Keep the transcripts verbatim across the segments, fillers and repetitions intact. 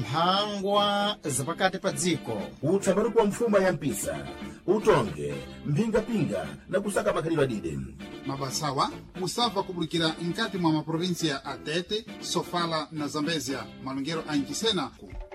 mphangwa zapakati pa dziko, utsambaruko wa mfuma ya mpisa, utonge, mpingapinga na kusaka makhalidwe adide. Mabasawa musava kubulikira nkati mwa maprovinsia a Tete, Sofala na Zambezia, malungero a Nkisena.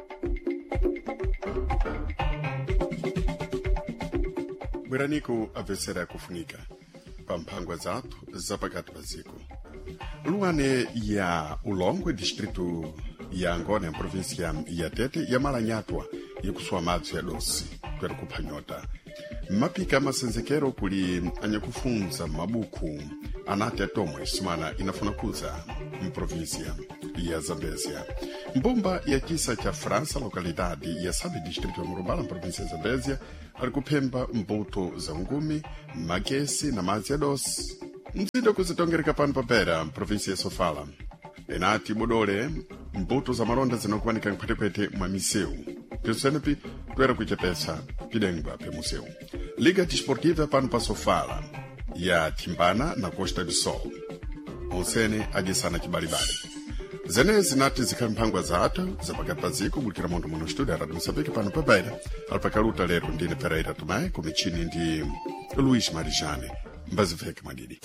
Bweraniku avesera ya kufunika pa mphangwa zatu zapakati pa dziko. Luane ya Ulongwe, distrito ya Angona, provinsia ya Tete, ya Malanyatwa yakuswa madzi ya dosi kwera kuphanyota. Mapika masenzekero kuli anyakufunza mabuku anati atomwe simana inafuna kuza mprovinsia ya Zambezia. Mbumba ya kisa cha Fransa, lokalidadi ya Sabe, distrito ya Murumbala, provinsia ya Zambezia, alikupemba mbuto za ngumi, magesi na madzi ya dosi. Nzindo kuzitongereka pano papera provinsia ya Sofala. Enati bodole mbuto za malonda zinakuwanika mpwetekwete mwa miseu. Piusenepi tuera kuchepesa pidengwa pe museu. Liga Desportiva pano pa Sofala ya Timbana na Costa do Sol. Onsene agisana kibalibali. Zene zinati zikali mphangwa zatu zapakati pa dziko bulikira mondo muno studio ya Radio Msambiki pano pabaira. Alpakaluta lero ndine Pereira Tumaye, kumichini ndi Luis Marijane. Mbaziveke madidi.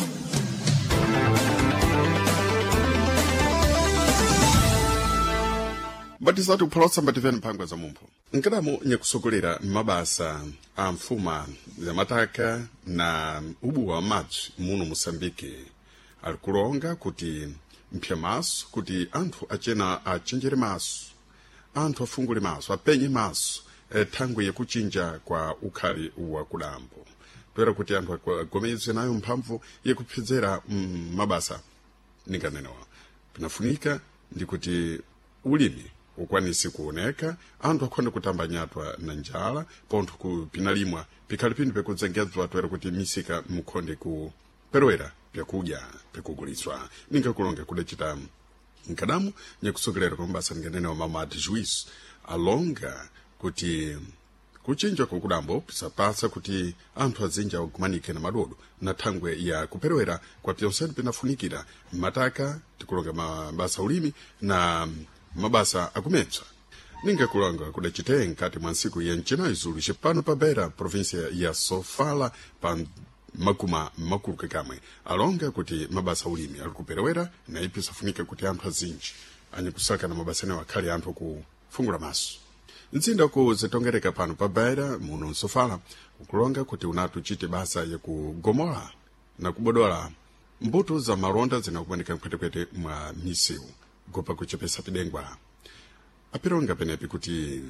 Batizatu kupalosa mbativeni mphangwa za mumpo. Nkadamu nyakusokolera mabasa a mfuma za mataka na ubu wa madzi muno Mosambiki. Alikulonga kuti mpya maso, kuti anthu achena achenjere maso, anthu afungule maso, apenye maso, e, tangu ya kuchinja kwa ukhali wa kudambo. Tuera kuti anthu agomeze nayo mphamvu ya kupezera mm, mabasa ninganenewa. Pinafunika ndi kuti ulimi ukwanisi kuoneka, anthu akhonde kutambanyatwa na njala, pontho kupinalimwa, pikhali pinu pekudzengedzwa tuera kuti misika mukhonde ku perwera pyakudya pekuguliswa. Ninga kulonga kudachita nkadamu nyakusokelera kwa mbasa ninganenewa Mamadi Juiz alonga kuti kuchinja kwa kudambo pisapasa kuti anthu azinja kumanike na madodo na thangwe ya kuperewera kwa pyonseni pinafunikira mataka tikulonga mabasa ulimi na mabasa akumetsa. Ninga kulonga kudachite nkati mwansiku ya nchina izulu chipano pa Beira, provinsia ya Sofala pa makuma makulu kekamwe. Alonga kuti mabasa ulimi alikuperewera na ipi safunika kuti anthu azinji anyakusaka na mabasa ne wakali anthu kufungula maso. Nzinda ku zitongereka pano pa Beira muno Sofala ukulonga kuti unatu chite basa ya kugomola na kubodola mbuto za malonda zinakumanika mkwetekwete mwa misiu gopa kuchepesa pidengwa. Apironga penepi kuti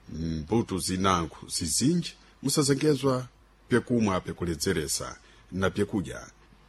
mbuto zinanku zizinji musazengezwa pyakumwa pyakuledzeresa na pyakudya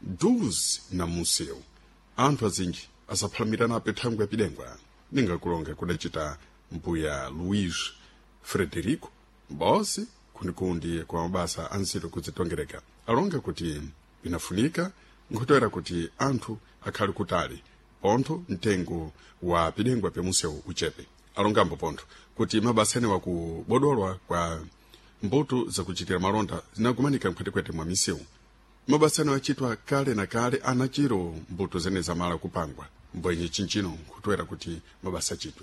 duzi na museu. Anthu azinji asaphalamira pe thangwe pidengwa. Ninga kulonga kudachita mbuya Luis Frederico bosi kunikundi kwa mabasa anzito kuzitongereka. Alonga kuti pinafunika nkutoera kuti anthu akhali kutali pontho mtengo wa pidengwa pe museu uchepe. Alongambo pontho kuti mabasene wa kubodolwa kwa mbuto za kuchitira malonda zinakumanika mkwetekwete mwa miseu. Mabasene wachitwa kale na kale anachiro mbuto zene zamala kupangwa mbwenye chinchino kutoera kuti mabasa chitwe.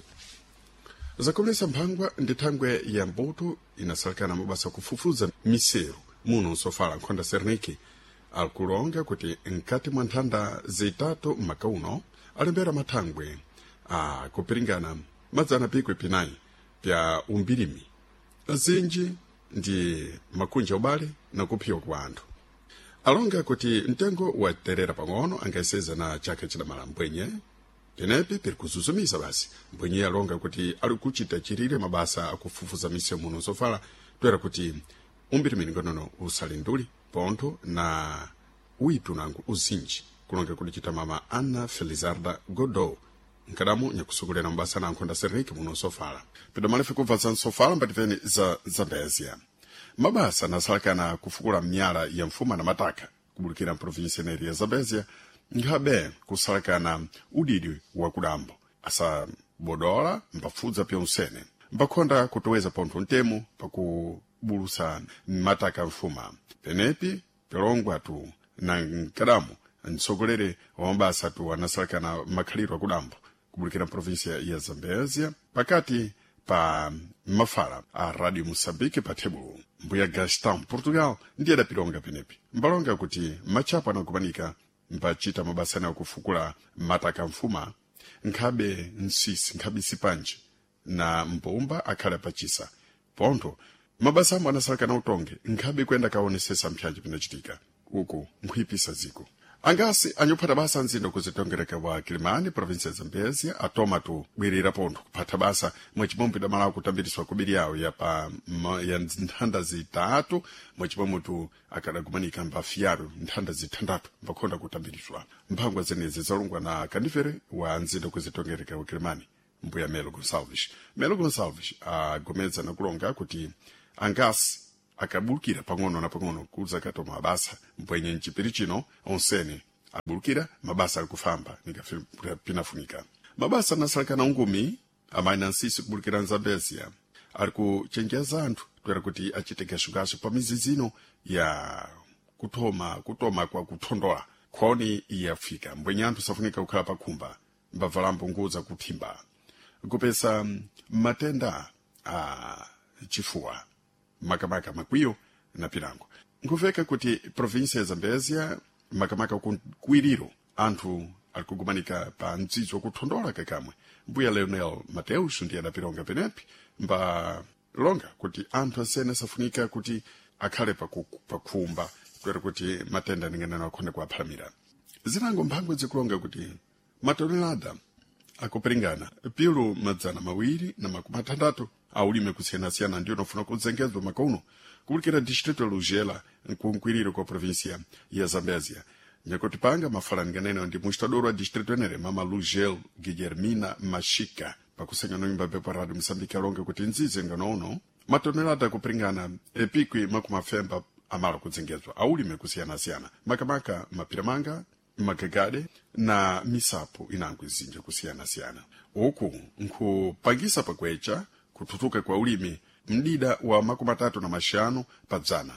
Zakomesa mphangwa ndi thangwe ya mbuto inasalakana mabasa kufufuza miseu muno Sofala nkhonda Serniki. Alkulonga kuti nkati mwa nthanda zitatu makauno alembera mathangwe a kupiringana madzana pikwe pinayi pya umbirimi azinji ndi makunja ubale na kuphiwa kwa anthu. Alonga kuti mtengo wa terera pang'ono angaiseza na chake chidamala mbwenye tenepi piri kuzuzumisa basi. Mbwenye alonga kuti alikuchita chirire mabasa akufufuza miseu muno Sofala tuera kuti umbirimi ngonono usalinduli pontho na uitu nangu uzinji. Kulonga kudichita mama Ana Felizarda Godo nkadamu nyakusukulena mbasa na nkhonda Serniki muno Sofala. Pido malefe kuvatsa Sofala mbativeni za Zambezia. Mabasa nasalakana kufukula mnyala ya mfuma na mataka kubulikira provinsia neri ya Zambezia ngabe kusalakana udidi wa kudambo. Asa bodola mbafuza pya usene. Mbakonda kutoweza pontho ntemu pakubulusa mataka mfuma. Penepi pelongwa tu na nkadamu nsogolere wa mabasa tu anasalakana makhaliro wa kudambo kubulikira provinsia ya Zambezia pakati pa mafala a Radio Moçambique pa tebulo mbuya Gastão Portugal ndiye adapilonga penepi mbalonga kuti machapo anakumanika mbachita mabasa na kufukula mataka mfuma nkhabe nsisi nkhabe sipanje na mbomba akhala pachisa ponto mabasa amu anasalaka na utonge nkhabe kwenda kaonesesa mpyanji pinachitika uku nkhwipisa ziko angasi anyuphata basa nzindo kuzitongereka wa Kilimani provinsia ya Zambezia atoma tu bwirira ponto kuphata basa mwachipombo idamala kutambiriswa kubiri yawo ya pa ma, ya nthanda zitatu mwachipombo tu akadagumanika mbafiyaru nthanda zitandatu mbakhonda kutambiriswa mphangwa zenezi zalungwa na kanifere wa nzindo kuzitongereka wa Kilimani mbuya Melo Gonçalves Melo Gonçalves agomeza na kulonga kuti angasi akabulukira pang'ono na pang'ono kuza katoma mabasa mpwenye nchipiri chino onsene abulukira mabasa alikufamba nikapinafunika mabasa nasalika na ungumi amaina nsisi kubulukira Nzambezia alikuchenjeza anthu twera kuti achitekeshukaso pa mizizino ya kutoma kutoma kwa kuthondola khoni yafika mbwenye anthu safunika kukhala pakhumba mbavala mpunguza kuthimba kupesa matenda a chifuwa makamaka makwiyo na pirango nkuveka kuti provinsia ya Zambezia makamaka kukwiriro anthu alikugumanika pa mzizo kuthondola kakamwe mbuya Leonel Mateus ndiye adapilonga penepi mba longa kuti anthu asene safunika kuti akhale pakhumba kwera kuti matenda ningenena akhone kuaphalamira zinango mphangwe zikulonga kuti matonelada akupiringana pilu madzana mawiri na makumi atandatu aulime kusiyana-siyana ndiyo nofuna kuzengezwa makauno kubulikira distrito ya Lugela nkunkwiriro kwa provinsia ya Zambezia nyakuti panga mafala ninganena ndi mustadoro wa distrito enere mama Lugel Guilhermina Machika pakusenya no imba pepa Radio Moçambique alonga kuti nzize nganono matonelada kupiringana epikwi makumafemba amala kuzengezwa aulime kusiyana-siyana makamaka mapiramanga makagade na misapo inangu izinja kusiyana-siyana uku nkupangisa pakwecha kututuka kwa ulimi mdida wa makumi matatu na mashanu padzana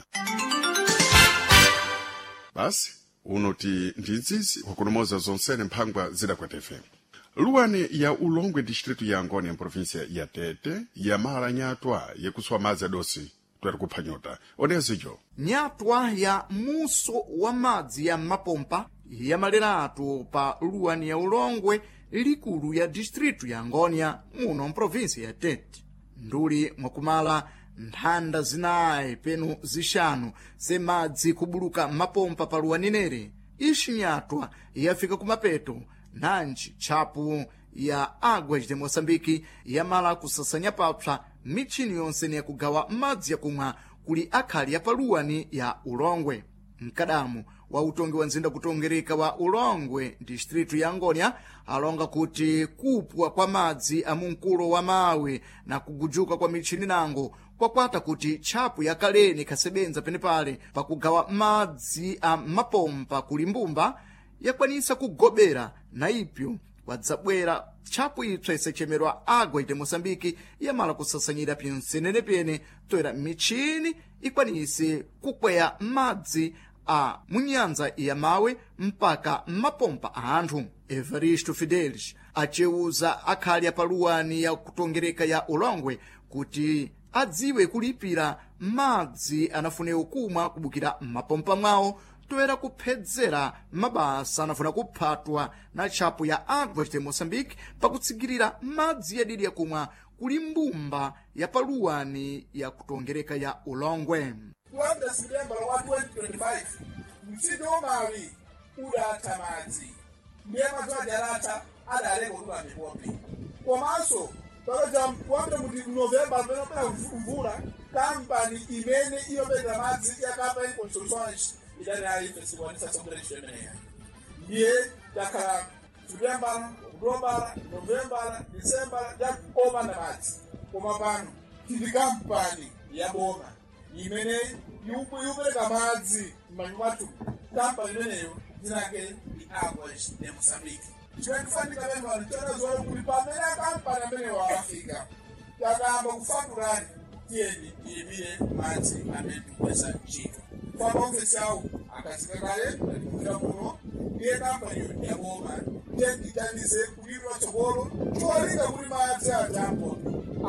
basi unoti ndizizi wakunomoza zonsene mphangwa zida kwa T V luwani ya ulongwe distritu ya Angoni ya provinsia ya Tete ya mara nyatwa ya kuswa mazi adosi twera kuphanyota onezijo nyatwa ya muso wa madzi ya mapompa ya maleratu pa luwani ya ulongwe likulu ya distritu ya Angônia muno mprovinsia ya Tete nduli mwakumala nthanda zinayi penu zixanu semadzi kubuluka mapompa pa luwaninere ishi nyatwa yafika kumapeto nanji tchapu ya Águas de Moçambique yamala kusasanya papsa michini yonse ni yakugawa madzi yakumwa kuli akhali ya paluwani ya ulongwe mkadamu wa utongi wa nzinda kutongereka wa ulongwe distritu ya Angônia alonga kuti kupwa kwa madzi amunkulo wa mawe na kugujuka kwa michini nango kwakwata kuti tchapu ya kaleni kasebenza penepale pakugawa madzi a mapompa kuli mbumba yakwanisa kugobera na ipyo wadzabwera tchapu ipsa isechemerwa Águas de Moçambique yamala kusasanyira pyonsenene pyene toera michini ikwanise kukweya madzi a munyanza ya mawe mpaka mapompa a anthu Evaristo Fidelis aceuza akhali ya paluwani ya kutongereka ya ulongwe kuti adziwe kulipira madzi anafunewo kumwa kubukira mapompa mwawo toera kuphedzera mabasa anafuna kuphatwa na tchapu ya Águas de Moçambique pakutsigirira madzi yadidi yakumwa kuli mbumba ya paluwani ya kutongereka ya ulongwe kuwanda Septemba wa twenty twenty-five mtsinje womawi udatha madzi ndiye madzi ajarata adaleka kuti mipopi komanso pakaja kuwanda kuti Novemba penopera mvula kampani imene iyopeza madzi yakapa inconstruções idari aife sikuwanisa sokurecho emeneya ndiye takhala Septemba, Oktoba, Novemba, Disemba jakopanda madzi koma pano tili kampani ya boma imene yupereka madzi m'manyumatu kampani imeneyo zinake ndi Águas de Moçambique chikufanika pemphani chonazola kuti pamene kampani amenewa afika yakamba kufaturani tiyeni iyimire madzi amene tikukweza ntchito kwa maofesi awo akazika kale alikufika muno ndiye kampaniyo yaboma ndiye ndithandize kulipira tsogolo cholinga kuti madzi atambo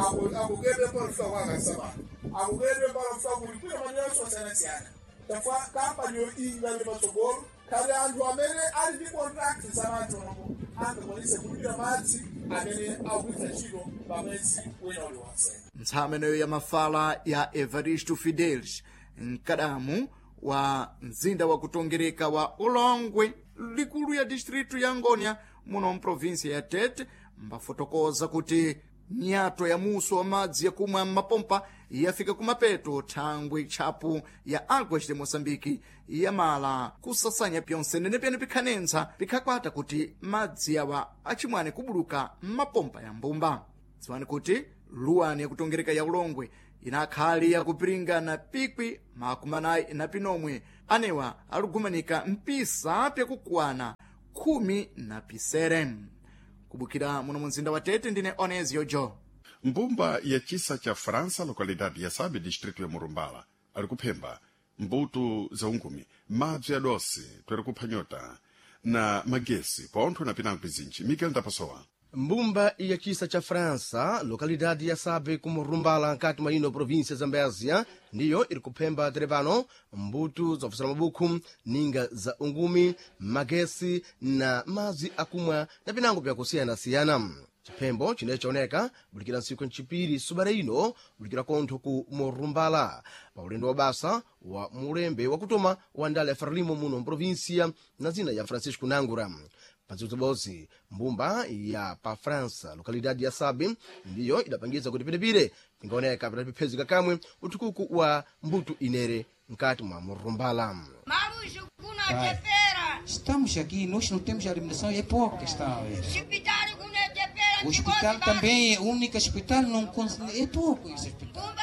akugende mpaka kwa kasaba akugende mpaka kwa kulikuwa maneno sana sana tafa kampani inga le matogoro kale andu amene ali ndi contract zamantu nomo ando polisi kulira madzi amene akugwira ntchito pamodzi wina uliwonse. Nthameno ya mafala ya Evaristo Fidelis mkadamu wa mzinda wa kutongereka wa Ulongwe likulu ya distritu ya Ngonia muno mprovinsia ya Tete mbafotokoza kuti nyato ya muso wa madzi ya kumwa mapompa yafika kumapeto thangwi tchapu ya Águas de Moçambique yamala kusasanya pyonse nene pyene pikhanenza pikhakwata kuti madzi yawa achimwane kubuluka mapompa ya mbumba. Dziwani kuti luwani yakutongereka ya Ulongwe inakhali yakupiringa na pikwi makumanayi na pinomwe anewa alugumanika mpisa pyakukwana khumi na pisere. Kubukira muno mzinda wa Tete ndine Onesio Jo. mbumba ya chisa cha Fransa lokalidade ya Sabe distritu ya Murumbala ali kuphemba mbuto za ungumi madzi ya dosi twere kuphanyota na magesi pontho na pinango pizinji. Miguel Ndapasowa. mbumba ya chisa cha Fransa lokalidade ya Sabe kumurumbala nkati mwa ino provinsia Zambezia ndiyo iri kuphemba terepano mbuto za ofisala mabuku ninga za ungumi magesi na mazi akumwa na pinango pyakusiyana-siyana. Chiphembo chinechooneka bulikira nsiku nchipiri subara ino bulikira kontho ku Murumbala pa ulendo wa basa wa mulembe wakutoma wa ndale ya Frelimo muno mprovinsia na zina ya Francisco Nangura. Panzibodzi mbumba ya pa Fransa lokalidade ya Sabe ndiyo idapangiza kuti pirepire pingaoneka pitapiphezeka kamwe utukuku wa mbuto inere nkati mwa Murumbala. Estamos aqui, nós não temos alimentação, é pouca está. O hospital também é o único hospital, não consegue, é pouco esse hospital.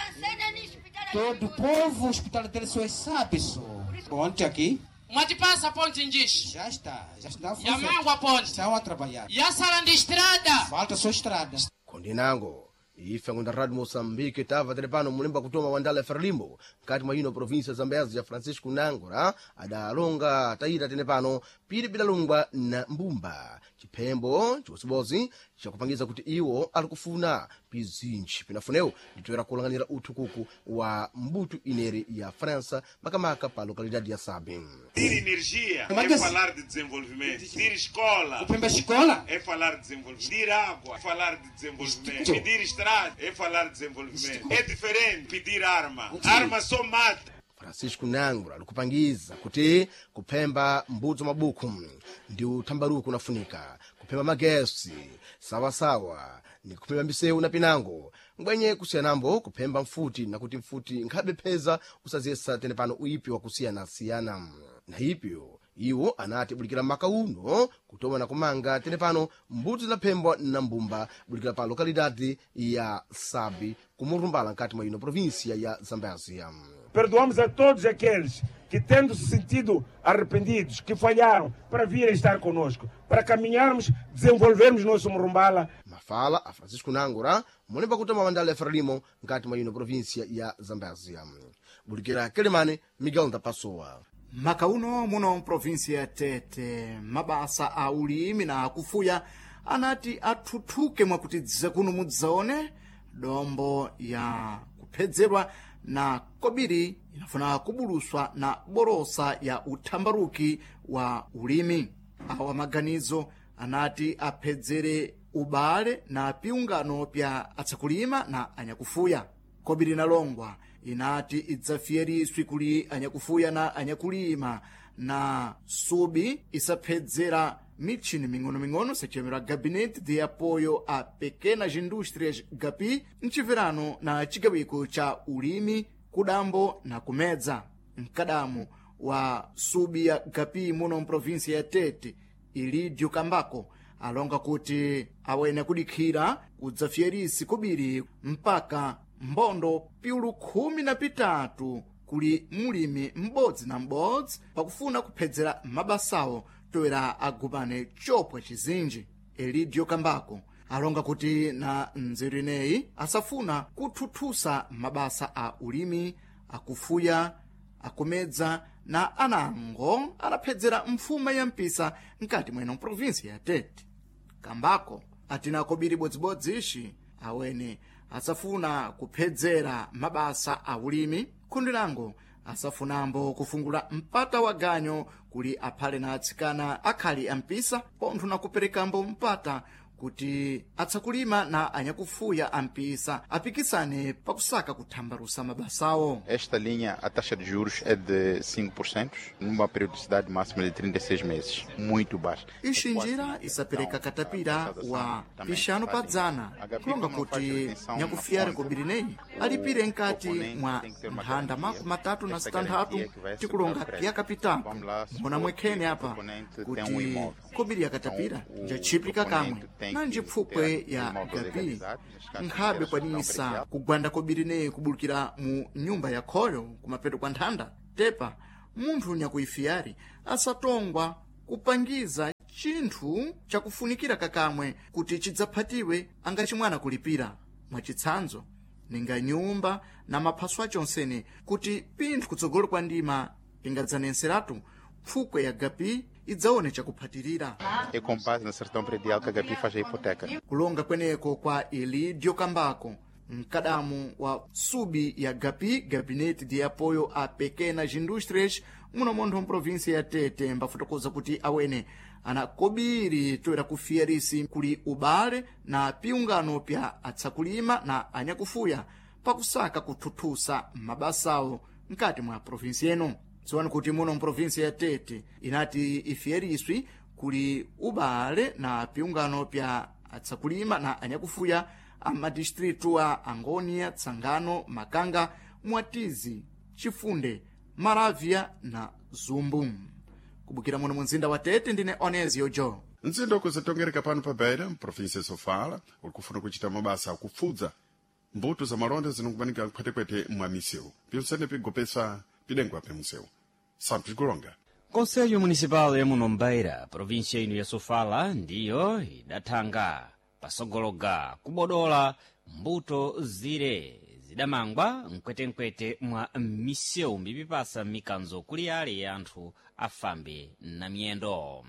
Todo o povo, o hospital dele só é Sabe só. Ponte aqui. Mwati passa ponte njishi. Já está, já está. Ya mangu a ponte. Estão a trabalhar. Ya sala de estrada. Falta só estrada. Kondinango ife ngunda radio Moçambique tava terepano mulemba kutoma wa ndale ya Frelimo nkati mwa ino provinsia Zambezia Francisco Nangura adalonga taira tenepano pili bidalungwa na mbumba. Chiphembo chiwosibodzi chakupangiza kuti iwo alikufuna pizinji pinafuneu litwera kulanganira utukuku wa mbuto ineri ya França makamaka pa lokalidade ya Sabe. Pedir energia é falar de desenvolvimento. Pedir escola Kupemba escola é falar de desenvolvimento. Pedir água é falar de desenvolvimento. Pedir estrada é falar de desenvolvimento. É diferente pedir arma. Arma só mata. Francisco Nangura alikupangiza kuti kuphemba mbuto mabuku ndi uthambaruku unafunika kuphemba magesi sawasawa ni kuphemba misewu na pinango ngwenye kusiyanambo kuphemba mfuti na kuti mfuti nkhabepheza usaziyesa tenepano uipi wa kusiyana-siyana. Na ipyo iwo anati bulikira maka uno kutoma na kumanga tenepano mbuto zinaphembwa na mbumba bulikira pa lokalidade ya Sabe kumurumbala nkati mwa ino provinsia ya Zambezia. Perdoamos a todos aqueles que, tendo se sentido arrependidos, que falharam para virem estar conosco, para caminharmos, desenvolvermos nosso Murumbala. Mafala a Francisco Nangura mulemba kutoma wa ndale ya Frelimo nkati mwa ino provinsia ya Zambezia. Bulikira Kelemane, Miguel Ndapasowa. Makauno muno provinsia ya Tete mabasa a ulimi na akufuya anati athuthuke mwakuti dzekuno mudzaone dombo ya kuphedzerwa na kobiri inafuna kubuluswa na borosa ya uthambaruki wa ulimi. Awa maganizo anati aphedzere ubale na piungano pya atsakulima na anyakufuya. Kobiri nalongwa inati idzafiyeriswi kuli anyakufuya na anyakulima na subi isaphedzera mitchini ming'ono-ming'ono sechemera Gabinete de Apoio a Pequenas Indústrias Gapi mchivirano na chigawiko cha ulimi kudambo na kumedza. Mkadamu wa subi ya Gapi muno mprovinsia ya Tete Ilidio Kambako alonga kuti awene kudikhira udzafiyerisi kubiri mpaka mbondo piulu khumi na pitatu kuli mulimi m'bodzi na m'bodzi pakufuna kuphedzera mabasawo toera agupane chopwa chizinji. Elidio Kambako alonga kuti na nzeru ineyi asafuna kuthuthusa mabasa a ulimi akufuya akumedza na anango anaphedzera mfuma ya mpisa nkati mweno mprovinsia ya Tete. Kambako atina kobiri bodzibodzi ishi awene asafuna kuphedzera mabasa a ulimi, khundirango asafunambo kufungula mpata wa ganyo kuli aphale na atsikana akhali ampisa pontho na kuperekambo mpata kuti atsakulima na anyakufuya ampisa apikisane pakusaka kuthambarusa mabasawo. Esta linha, a taxa de juros é de cinco por cento, numa periodicidade máxima de trinta e seis meses, muito baixa. Ixi njira isapereka katapira wa pixano padzana kulonga kuti nyakufiyari kubirinei alipire nkati mwa mphanda maku matatu na sitanthatu tikulonga pyakapitako mphona mwekhene apa kuti kobiri ya katapira njachipika kamwe na njipfupwe ya gapi nkhabe kwanisa kugwanda kobirineyi kubulukira mu nyumba ya khoyo kumapeto kwa nthanda tepa munthu nyakuifiyari asatongwa kupangiza chinthu chakufunikira kakamwe kuti chidzaphatiwe angachimwana kulipira mwachitsanzo ninga nyumba na maphaso achonsene kuti pinthu kutsogolo kwa ndima pingadzanenseratu pfukwe ya gapi idzaone chakuphatirira. É com base na certidão predial que a Gapi faz a hipoteca. Kulonga kweneko kwa Elidio Kambako, mkadamu wa subi ya Gapi, Gabinete de Apoio a Pequenas Indústrias, muno montho mprovinsia ya Tete, mbafotokoza kuti awene anakobiri toera kufiyarisi kuli ubale na piungano pya atsakulima na anyakufuya pakusaka kuthuthusa mabasawo mkati mwa provinsia eno. Tsopano kuti muno mprovinsia ya Tete inati ifiyariswi kuli ubale na piungano pya atsakulima na anyakufuya a madistritu a Angônia, Tsangano, Makanga, Mwatizi, Chifunde, Maravya na Zumbu. Kubukira muno mumzinda wa Tete ndine Onesio Jo. Mzinda ukuzatongereka pano pa Beira, mprovinsia Sofala, ulikufuna kuchita mabasa akufudza mbuto za malonda zinokumanika kwetekwete mwa misewu pyonsene pigopesa pidengwa pe museu. Santos Gulonga. Conselho Municipal ya muno Beira, província ino ya Sofala, ndiyo idathanga pasogologa kubodola mbuto zire zidamangwa mkwetenkwete mwa miseu mbipipasa mikanzo kuli ale ya anthu afambe na miyendo.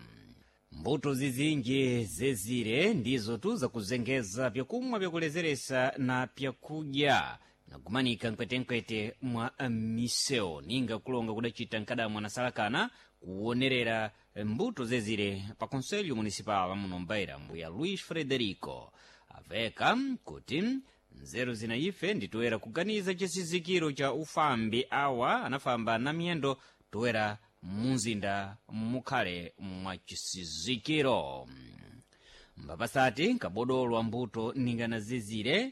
Mbuto zizinji zezire ndizo tu zakuzengeza pyakumwa pyakulezeresa na pyakudya na kumanika mkwetenkwete mwa miseu ninga kulonga kudachita nkadamwa na salakana kuonerera mbuto zezire pa Conselho Municipal muno Beira mbuya Luís Frederico aveka kuti nzeru zina ife nditoera kuganiza chisizikiro cha ufambi awa anafamba na miyendo toera munzinda mukhale mwa chisizikiro. Mbapasati kabodolwa mbuto ningana zezire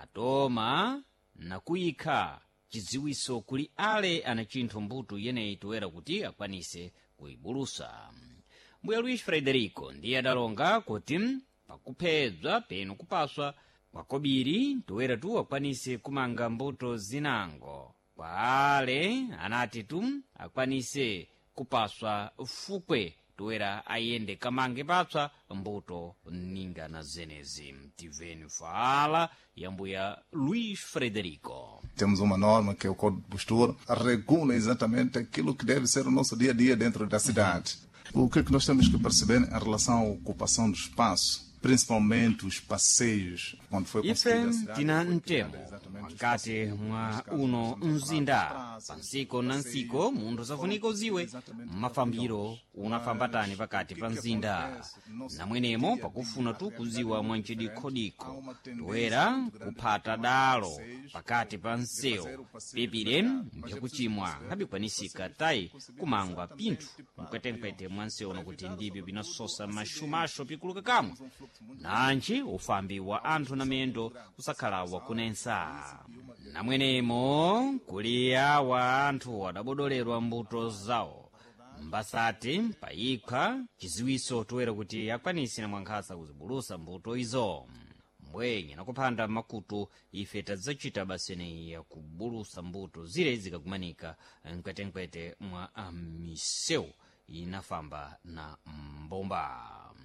atoma na kuyikha chiziwiso kuli ale ana chinthu mbuto yeneyi toera kuti akwanise kuibulusa. Mbuya Luís Frederico ndiye adalonga kuti pakuphedzwa peno kupaswa kwakobiri toera tu akwanise kumanga mbuto zinango kwa ale anati tu akwanise kupaswa fukwe toera ayende kamange patswa mbuto ninga na zenezi. Tiveni fala ya mbuya Luís Frederico. Temos uma norma que é o Código de Postura, regula exatamente aquilo que deve ser o nosso dia a dia dentro da cidade. O que é que nós temos que perceber em relação à ocupação do espaço, principalmente os passeios, quando foi construída a cidade. Ife tina ntemo wakati mwa uno mzinda pansiko na nsiko munthu safunika uziwe mafambiro unafambatani pakati pa mzinda na mwenemo pakufuna tu kuziwa mwanchidikhodikho toera kuphata dalo pakati pa msewu pepire mpyakuchimwa nkhabikwanisika tayi kumangwa pinthu mkwetenkwete mwa msewu nokuti ndipyo pinasosa mashumasho pikuluka kamwe nanji ufambi wa anthu na miyendo usakhalawa kunensa. Na mwenemo kuli awa anthu adabodolerwa mbuto zawo mbasati payikha chiziwiso toera kuti akwanise na mwankhasa kuzibulusa mbuto izo. Mbwenye nakuphanda makutu ife tadzachita baseneyi ya kubulusa mbuto zire zikakumanika mkwetenkwete mwa misewu inafamba na mbomba.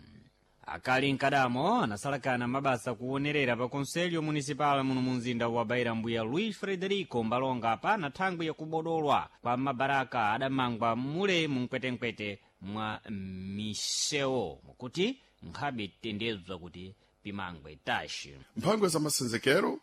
Akali nkadamo anasalakana mabasa kuonerera pa Conselho Municipal muno mumzinda wa Beira mbuya Luís Frederico mbalonga pana thangwi ya kubodolwa kwa mabaraka adamangwa mule mumkwetenkwete mwa misewu mukuti nkhabe tendezwa kuti pimangwe tashi. Mphangwa za masenzekero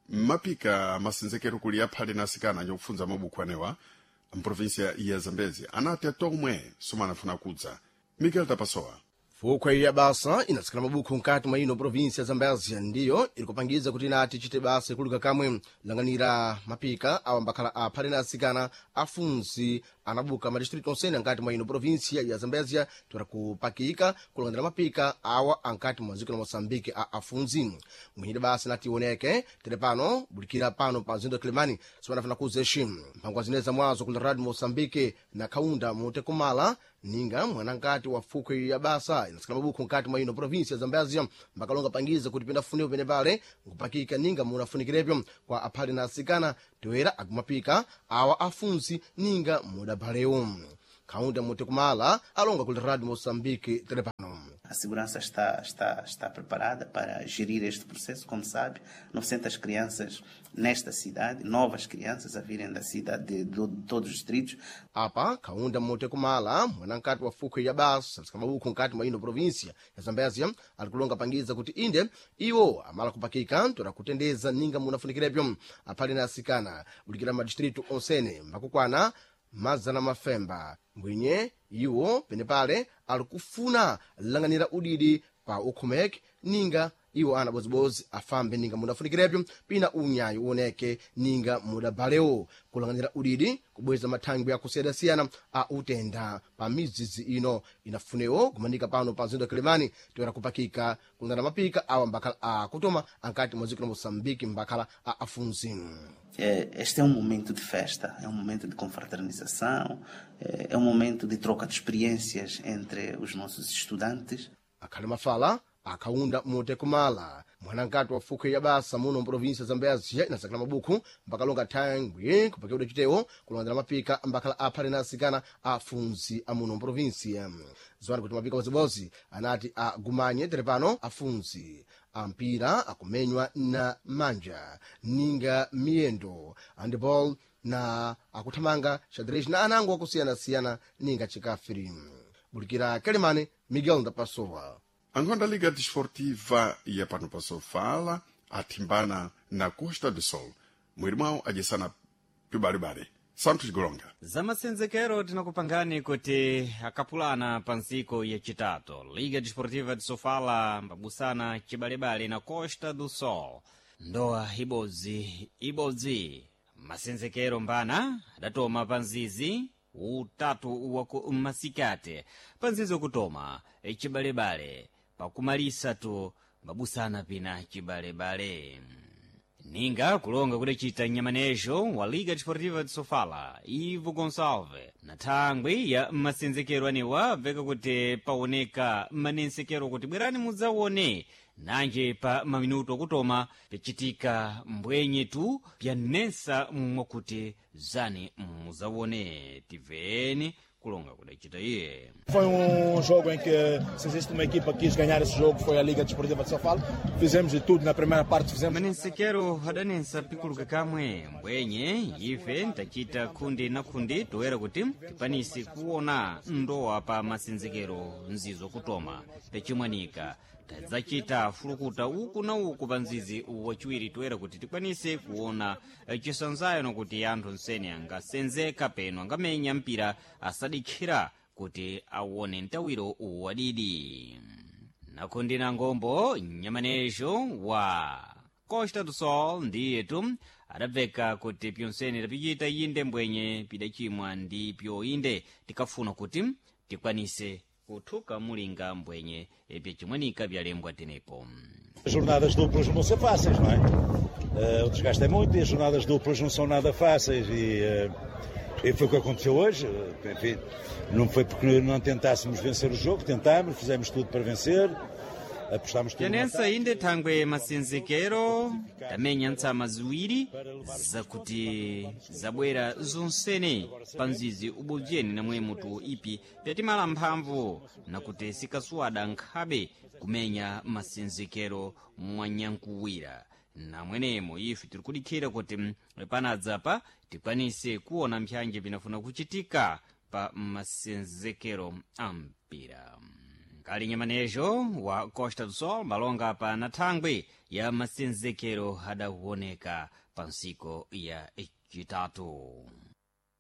mapika masenzekero kuli aphale nasikana nyokufunza mabuku anewa mprovinsia ya Zambezi anati atomwe somanafuna kudza. Miguel Tapasoa. Fukwe ya basa inatsikana mabuku nkati mwa ino provinsia ya Zambezi ndiyo ilikupangiza kuti inati chite basa ikuluka kamwe langanira mapika awa mbakhala aphale nasikana afunzi anabuka madistrict onsene nkati mwa ino provinsia ya Zambezi tora kupakika kulanganira mapika awa ankati mwa ziko la Mosambiki a afunzi. Mwihide basa nati ioneke tere pano bulikira pano pa Zindo Kilimani somanafuna kuzeshi mpangwa zineza mwazo kula Radio Mosambiki na kaunda mute kumala ninga mwanangati wa fukwe ya basa inatsikana mabuku nkati mwa ino provinsia ya Zambezi mbakalonga pangiza kuti pinda funeo pene pale kupakika ninga munafunikirepyo kwa aphale nasikana toera akumapika awa afunzi ninga muda baleo. Kaunda mute kumala alonga kula Radio Mosambiki tere pano. A segurança está, está, está preparada para gerir este processo. Como sabe, novecentas crianças nesta cidade, novas crianças a virem da cidade de, de, de todos os distritos. Apa, kaunda mute kumala, mwanankati wa fukwe ya basa, sika mabuku nkati mwa ino provinsia ya Zambezi, alikulonga pangiza kuti inde, iwo amala kupakika, tora kutendeza ninga munafunikirepyo, aphale nasikana, ulikira madistritu onsene, mbakukwana, mazana mafemba, mbwenye, iwo, pene pale, alikufuna langanira udidi pa ukhomeki ninga iwo ana bozibozi afambe ninga munafunikirepyo pina unyayo uoneke ninga muda baleo kulanganira udidi kubweza mathangwi akusiyana-siyana a utenda pa mizizi ino inafunewo kumanika pano pa Zindo Kilimani toera kupakika kulangana mapika awa mbakhala a kutoma ankati mwaziko na Mosambiki mbakhala a afunzi. Este é um momento de festa, é um momento de confraternização, é um momento de troca de experiências entre os nossos estudantes. Akhali mafala akaunda mute kumala mwanangati wa fukwe ya basa muno provinsia ya Zambezi inasakala mabuku mbakalonga thangwi kupakiwa chitewo kulangana mapika mbakhala aphale nasikana afunzi amuno provinsia. Zwani kuti mapika wazibozi anati agumanye tere pano afunzi ampira akumenywa na manja ninga miyendo handball na akuthamanga xadrez na anango akusiyana-siyana ninga chikafiri. Bulikira Kilimani, Miguel Tapasoa. Angonda Liga Desportiva ya pano pasofala atimbana na Costa do Sol mwirimao ajisana pibaribari. Santos Golonga. Zamasenzekero tinakupangani kuti akapulana pansiko ya chitatu Liga Desportiva de Sofala mbabusana chibalebale na Costa do Sol ndoa ibodzi ibodzi. Masenzekero mbana adatoma panzizi utatu waku masikate panzizi okutoma chibalebale pakumalisa tu mbabusana pina chibalebale. Ninga kulonga kudachita nyamanejo wa Liga Desportiva de Sofala Ivo Gonçalves na thangwi ya masenzekero anewa veka kuti paoneka manensekero kuti bwerani mudzaone nanje pa maminuto okutoma pechitika mbwenye tu pyanensa mwakuti zani mudzaone tiveni kulonga kudachita iye. Foi um jogo em que, se existe uma equipa que quis ganhar esse jogo, foi a Liga Desportiva de Sofala. Fizemos de tudo na primeira parte. Fizemos. Manensekero hadanensa pikuluka kamwe mbwenye ife ntachita kundi na kundi toera kuti tipanisi kuona ndoa pa masenzekero nzizo kutoma pechimwanika tadzachita fulukuta uku na uku panzizi wachiwiri toera kuti tikwanise kuona chisanzayo kuti anthu nsene angasenzeka peno angamenya mpira asadikhira kuti aone ntawiro wadidi. Nakundi na ngombo nyamanejo wa Costa do Sol ndiyetu adabveka kuti pyonsene tapichita inde mbwenye pidachimwa ndi pyo inde tikafuna kuti tikwanise kuthuka mulinga mbwenye epyachimwanika byalembwa tenepo. As jornadas duplas não são fáceis, não é? Uh, o desgaste é muito e as jornadas duplas não são nada fáceis e, uh, e foi o que aconteceu hoje. Uh, enfim, não foi porque não tentássemos vencer o jogo, tentámos, fizemos tudo para vencer. Yanensa inde thangwe masenzekero tamenya ntsama ziwiri zakuti zabwera zonsene panzizi ubujeni namwe mutu ipi petimala mphamvu nakuti sikasuwada nkhabe kumenya masenzekero mwanyankuwira namwenemo ife tiri kudikhira kuti panadzapa tikwanise kuona mphyanje pinafuna kuchitika pa masenzekero ampira. kalinye manejo wa Costa do Sol malonga pa na thangwi ya masenzekero adakuoneka pa nsiko ya chitatu.